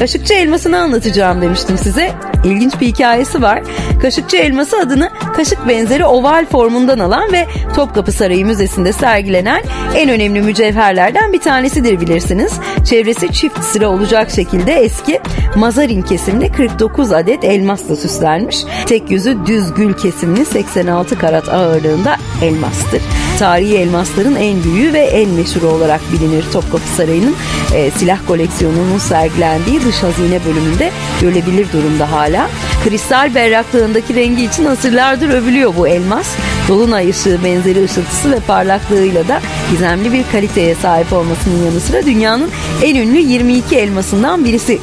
Kaşıkçı elmasını anlatacağım demiştim size. İlginç bir hikayesi var. Kaşıkçı elması adını kaşık benzeri oval formundan alan ve Topkapı Sarayı Müzesi'nde sergilenen en önemli mücevherlerden bir tanesidir bilirsiniz. Çevresi çift sıra olacak şekilde eski mazarin kesimli 49 adet elmasla süslenmiş. Tek yüzü düz gül kesimli 86 karat ağırlığında elmastır. Tarihi elmasların en büyüğü ve en meşhuru olarak bilinir. Topkapı Sarayı'nın silah koleksiyonunun sergilendiği dış hazine bölümünde görülebilir durumda hala. Kristal berraklığındaki rengi için asırlardır övülüyor bu elmas. Dolunay ışığı benzeri ışıltısı ve parlaklığıyla da gizemli bir kaliteye sahip olmasının yanı sıra dünyanın en ünlü 22 elmasından birisi